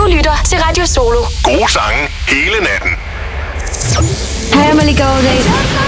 Du lytter til Radio Solo. Gode sange hele natten. Hej, Amelie Goldade.